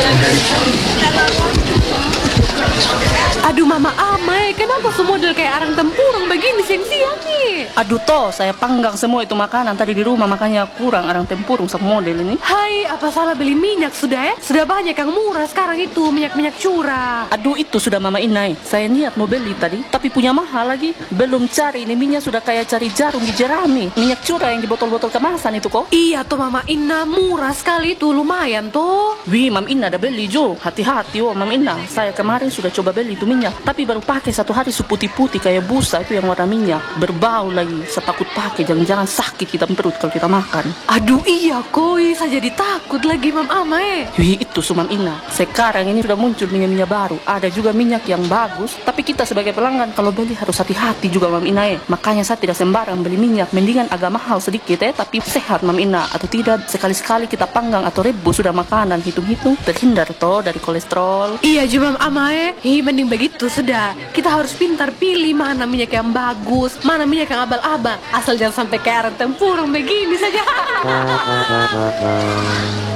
Aduh Mama Amai, kenapa semua model kayak arang tempurung begini siang-siang nih? Aduh toh, saya panggang semua itu makanan tadi di rumah, makanya kurang arang tempurung sama model ini. Hai, apa salah beli minyak sudah ya? Sudah banyak yang murah sekarang itu, minyak-minyak curah. Aduh itu sudah Mama Inai, saya niat mau beli tadi, tapi punya mahal lagi. Belum cari ini minyak sudah kayak cari jarum di jerami. Minyak curah yang di botol-botol kemasan itu kok. Iya tuh Mama Ina, murah sekali itu, lumayan tuh. Wih, Mam Inna ada beli Jo. Hati-hati oh Mam Inna. Saya kemarin sudah coba beli itu minyak, tapi baru pakai 1 hari seputih-putih kayak busa itu yang warna minyak. Berbau lagi. Saya takut pakai, jangan-jangan sakit kita perut kalau kita makan. Aduh iya koi, saya jadi takut lagi Mam Amai. Wih, itu su Mam Inna. Sekarang ini sudah muncul minyak-minyak baru. Ada juga minyak yang bagus, tapi kita sebagai pelanggan kalau beli harus hati-hati juga Mam Inna. Makanya saya tidak sembarang beli minyak. Mendingan agak mahal sedikit tapi sehat Mam Inna. Atau tidak sekali-sekali kita panggang atau rebus sudah makanan, hitung-hitung terhindar toh dari kolesterol. Iya juga Mam Amai. Mending begitu sudah. Kita harus pintar pilih mana minyak yang bagus, mana minyak yang abal-abal. Asal jangan sampai kayak arang tempurung begini saja.